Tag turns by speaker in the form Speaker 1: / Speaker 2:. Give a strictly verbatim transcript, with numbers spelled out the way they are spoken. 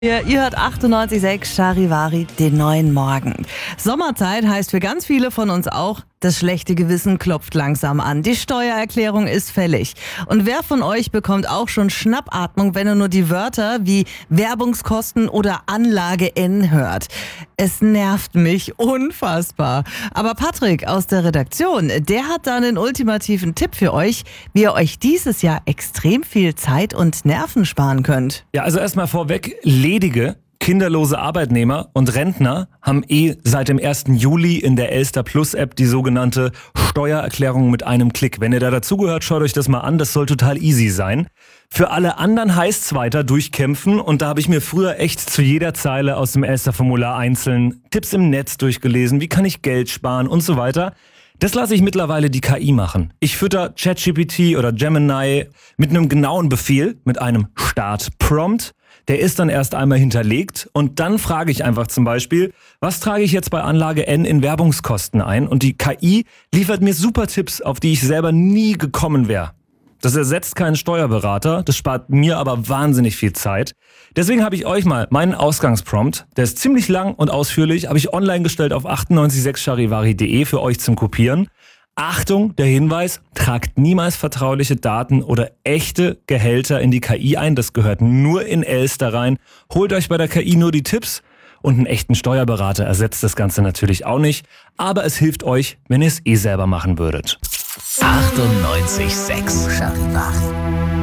Speaker 1: Ihr, ihr hört achtundneunzig Komma sechs Charivari, den neuen Morgen. Sommerzeit heißt für ganz viele von uns auch, das schlechte Gewissen klopft langsam an. Die Steuererklärung ist fällig. Und wer von euch bekommt auch schon Schnappatmung, wenn er nur die Wörter wie Werbungskosten oder Anlage N hört? Es nervt mich unfassbar. Aber Patrick aus der Redaktion, der hat da einen ultimativen Tipp für euch, wie ihr euch dieses Jahr extrem viel Zeit und Nerven sparen könnt.
Speaker 2: Ja, also erstmal vorweg, ledige, kinderlose Arbeitnehmer und Rentner haben eh seit dem ersten Juli in der Elster Plus App die sogenannte Steuererklärung mit einem Klick. Wenn ihr da dazugehört, schaut euch das mal an, das soll total easy sein. Für alle anderen heißt's weiter durchkämpfen und da habe ich mir früher echt zu jeder Zeile aus dem Elster Formular einzeln Tipps im Netz durchgelesen, wie kann ich Geld sparen und so weiter. Das lasse ich mittlerweile die K I machen. Ich fütter ChatGPT oder Gemini mit einem genauen Befehl, mit einem Start-Prompt. Der ist dann erst einmal hinterlegt und dann frage ich einfach zum Beispiel, was trage ich jetzt bei Anlage N in Werbungskosten ein? Und die K I liefert mir super Tipps, auf die ich selber nie gekommen wäre. Das ersetzt keinen Steuerberater, das spart mir aber wahnsinnig viel Zeit. Deswegen habe ich euch mal meinen Ausgangsprompt, der ist ziemlich lang und ausführlich, habe ich online gestellt auf achtundneunzig Komma sechs charivari punkt de für euch zum Kopieren. Achtung, der Hinweis, tragt niemals vertrauliche Daten oder echte Gehälter in die K I ein, das gehört nur in Elster rein. Holt euch bei der K I nur die Tipps und einen echten Steuerberater ersetzt das Ganze natürlich auch nicht, aber es hilft euch, wenn ihr es eh selber machen würdet.
Speaker 3: achtundneunzig Komma sechs Charivari.